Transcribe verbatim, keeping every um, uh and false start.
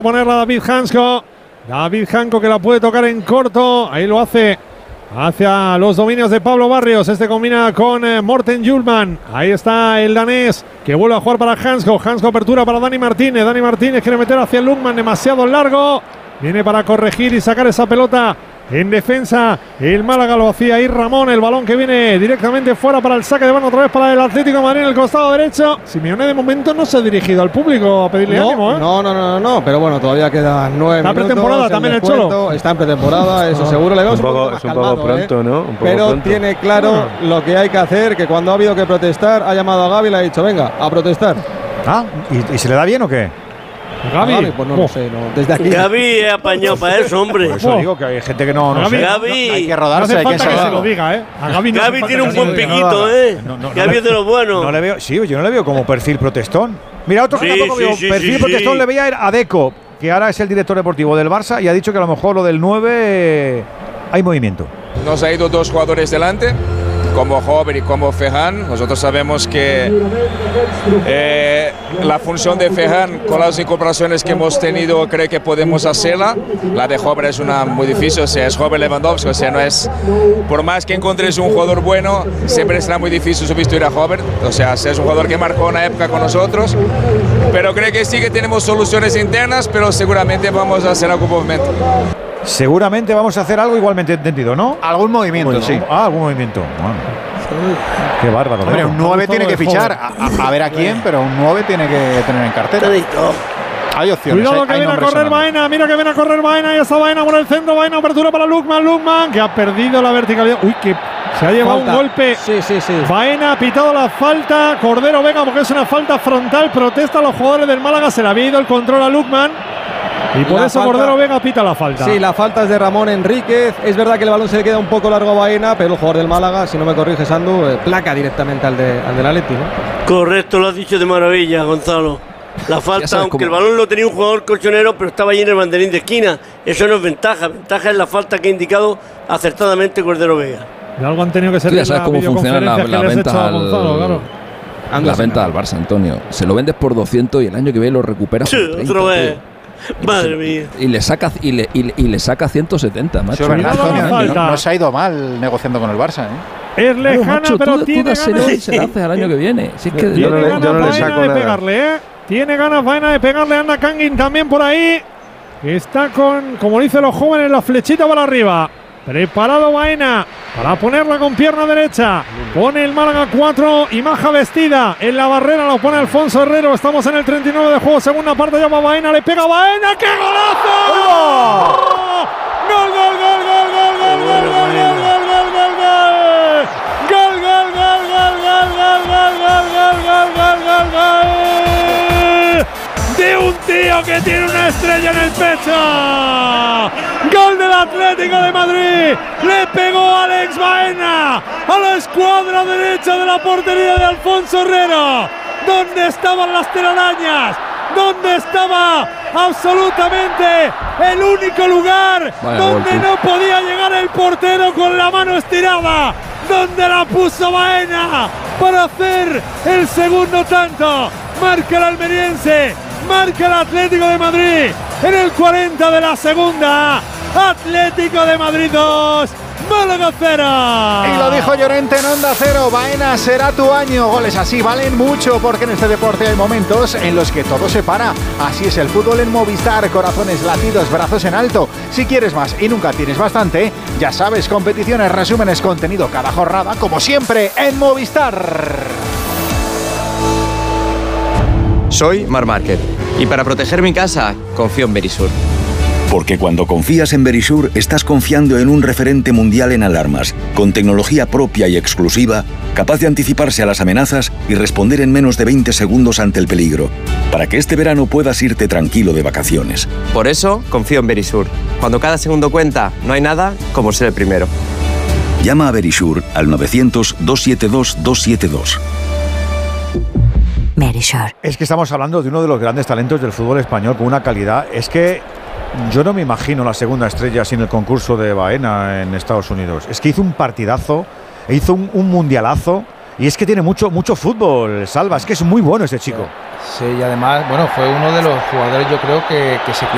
Ponerla David Hansko. David Hansko que la puede tocar en corto. Ahí lo hace hacia los dominios de Pablo Barrios. Este combina con eh, Morten Hjulmand. Ahí está el danés que vuelve a jugar para Hansko. Hansko apertura para Dani Martínez. Dani Martínez quiere meter hacia Lundman. Demasiado largo. Viene para corregir y sacar esa pelota en defensa. El Málaga lo hacía ahí Ramón. El balón que viene directamente fuera para el saque de mano otra vez para el Atlético de Madrid en el costado derecho. Simeone de momento no se ha dirigido al público a pedirle no, ánimo, ¿eh? No, no, no, no, pero bueno, todavía quedan nueve Está minutos. pretemporada también el Cholo. Está en pretemporada, eso seguro. Le vemos un poco, un es un calmado, poco pronto, ¿eh? ¿no? Un poco pero pronto. tiene claro Ah. lo que hay que hacer, que cuando ha habido que protestar, ha llamado a Gavi y le ha dicho, venga, a protestar. Ah, ¿y, y se le da bien o qué? Gavi, Gavi, pues no lo oh. sé, no. Desde aquí. Gavi es apañado para eso, hombre. Por eso Oh. digo que hay gente que no, no Gavi, sé. Gavi. No, hay que No rodarse, hace hay que falta que se ensadarlo. lo diga, ¿eh? A Gavi, no hace Gavi falta tiene que un se lo buen diga. piquito, ¿eh? No, no, no Gavi le- es de los buenos. No le veo, sí, yo no le veo como perfil protestón. Mira, otro que Sí, tampoco sí, veo sí, perfil sí, protestón sí. le veía a Deco, que ahora es el director deportivo del Barça y ha dicho que a lo mejor lo del nueve eh, hay movimiento. Nos ha ido dos jugadores delante, como Hover y como Fehan. Nosotros sabemos que eh, la función de Fehan con las incorporaciones que hemos tenido creo que podemos hacerla. La de Hover es una muy difícil, o sea, es Hover Lewandowski, o sea, no es, por más que encontres un jugador bueno, siempre será muy difícil sustituir a Hover, o sea, es un jugador que marcó una época con nosotros, pero creo que sí que tenemos soluciones internas, pero seguramente vamos a hacer algún movimiento. Seguramente vamos a hacer algo igualmente entendido, ¿no? Algún movimiento, Bueno, sí. Ah, algún movimiento. Bueno. Qué bárbaro. Hombre, Deco. un nueve tiene que de fichar. joven. A, a- a ver a quién, pero un nueve tiene que tener en cartera. Todito. Hay opciones. Cuidado hay- que hay viene a nombres correr sonando. Baena, mira que viene a correr Baena y está Baena por el centro, Baena apertura para Lukman, Lukman que ha perdido la verticalidad. Uy, que se ha llevado Falta. un golpe. Sí, sí, sí. Baena ha pitado la falta, Cordero Vega porque es una falta frontal, protesta a los jugadores del Málaga, se le había ido el control a Lukman y por La eso falta- Cordero Vega pita la falta. Sí, la falta es de Ramón Enríquez. Es verdad que el balón se le queda un poco largo a Baena, pero el jugador del Málaga, si no me corriges, Andu, eh, placa directamente al, de, al del Atleti, ¿no? Correcto, lo has dicho de maravilla, Gonzalo. La falta, sabes aunque cómo- el balón lo tenía un jugador colchonero, pero estaba allí en el banderín de esquina. Eso no es ventaja. Ventaja es la falta que ha indicado acertadamente Cordero Vega. Y algo han tenido que ser Tú ya sabes cómo funciona la, la que les he venta hecho a al, Gonzalo, claro. la venta al Barça, Antonio. Se lo vendes por doscientos y el año que viene lo recuperas por treinta, Otra vez. tío. Madre mía. Y le saca y le, y le, y le saca ciento setenta, macho. Eso es verdad, Cuidado Antonio, con la no, falta. no se ha ido mal negociando con el Barça, ¿eh? Es Claro, lejana, macho, pero tú, tiene tú dáselo ganas. y se la haces al año que viene. Si es que Yo Tiene no le- ganas yo no le Baena saco de nada. pegarle, ¿eh? Tiene ganas Baena de pegarle. Anda Kangin también por ahí. Está con, como dicen los jóvenes, la flechita para arriba. Preparado Baena para ponerla con pierna derecha. Pone el Málaga cuatro y Maja vestida. En la barrera lo pone Alfonso Herrero. Estamos en el treinta y nueve de juego. Segunda parte llama Baena. Le pega Baena. ¡Qué golazo! ¡Gol, gol, gol, gol, gol, gol, gol, gol, gol, gol, gol, gol, gol! ¡Gol, gol, gol, gol, gol, gol, gol, gol, gol, gol, gol, gol, gol! De un tío que tiene una estrella en el pecho. Gol del Atlético de Madrid. Le pegó Alex Baena a la escuadra derecha de la portería de Alfonso Herrero. ¿Dónde estaban las telarañas? ¿Dónde estaba absolutamente el único lugar Vaya donde gol, tú. no podía llegar el portero con la mano estirada? Donde la puso Baena para hacer el segundo tanto. Marca el almeriense, marca el Atlético de Madrid en el cuarenta de la segunda. Atlético de Madrid dos, Málaga cero. Y lo dijo Llorente en Onda Cero, Baena será tu año. Goles así valen mucho porque en este deporte hay momentos en los que todo se para. Así es el fútbol en Movistar, corazones latidos, brazos en alto. Si quieres más y nunca tienes bastante, ya sabes, competiciones, resúmenes, contenido cada jornada, como siempre en Movistar. Soy Marc Márquez y para proteger mi casa confío en Verisur. Porque cuando confías en Verisur, estás confiando en un referente mundial en alarmas, con tecnología propia y exclusiva, capaz de anticiparse a las amenazas y responder en menos de veinte segundos ante el peligro, para que este verano puedas irte tranquilo de vacaciones. Por eso confío en Verisur. Cuando cada segundo cuenta, no hay nada como ser el primero. Llama a Verisur al novecientos, doscientos setenta y dos, doscientos setenta y dos. Verisur. Es que estamos hablando de uno de los grandes talentos del fútbol español con una calidad. Es que yo no me imagino la segunda estrella sin el concurso de Baena en Estados Unidos. Es que hizo un partidazo, hizo un, un mundialazo y es que tiene mucho, mucho fútbol, Salva. Es que es muy bueno ese chico. Sí, y además, bueno, fue uno de los jugadores, yo creo, que, que se cuidó